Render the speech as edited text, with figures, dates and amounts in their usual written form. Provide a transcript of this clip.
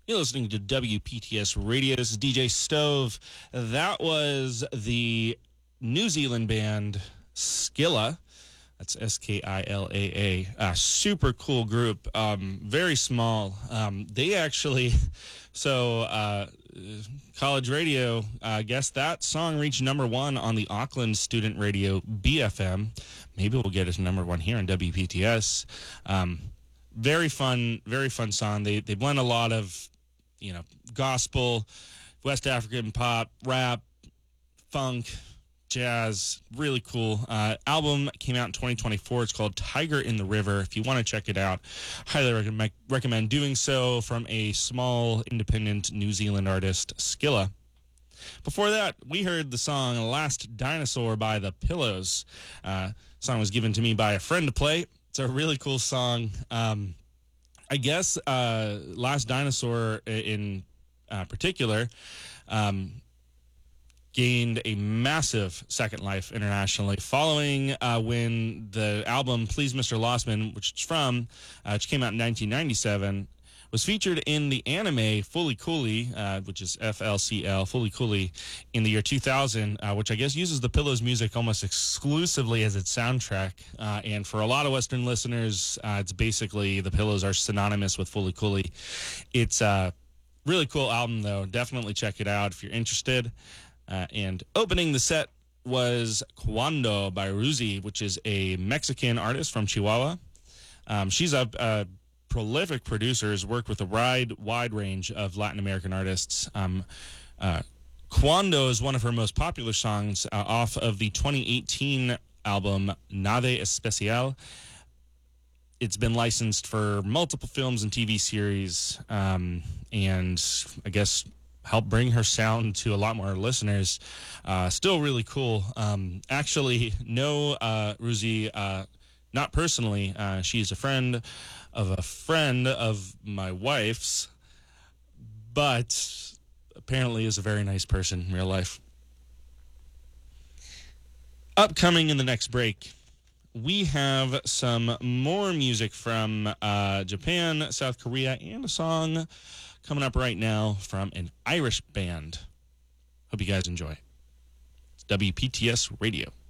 You're listening to WPTS Radio. This is DJ Stove. That was the New Zealand band Skilla. That's Skilaa. Super cool group. Very small. They actually, college radio, I guess that song reached number one on the Auckland student radio BFM. Maybe we'll get it to number one here on WPTS. Very fun song. They blend a lot of, gospel, West African pop, rap, funk, jazz. Really cool. Album came out in 2024. It's called Tiger in the River. If you want to check it out, highly recommend doing so, from a small independent New Zealand artist, Skilla. Before that, we heard the song Last Dinosaur by The Pillows. Song was given to me by a friend to play. It's a really cool song. I guess Last Dinosaur in particular gained a massive second life internationally following when the album Please Mr. Lossman, which came out in 1997, was featured in the anime Fully Cooley, which is FLCL, Fully Cooley, in the year 2000, which I guess uses the Pillows music almost exclusively as its soundtrack. And for a lot of Western listeners, it's basically the Pillows are synonymous with Fully Cooley. It's a really cool album, though. Definitely check it out if you're interested. And opening the set was Cuando by Ruzi, which is a Mexican artist from Chihuahua. She's a prolific producer, has worked with a wide range of Latin American artists. Cuando is one of her most popular songs off of the 2018 album Nave Especial. It's been licensed for multiple films and TV series, and I guess help bring her sound to a lot more listeners. Still really cool. Actually, no Ruzi, not personally. She's a friend of my wife's, but apparently is a very nice person in real life. Upcoming in the next break, we have some more music from Japan, South Korea, and a song coming up right now from an Irish band. Hope you guys enjoy. It's WPTS Radio.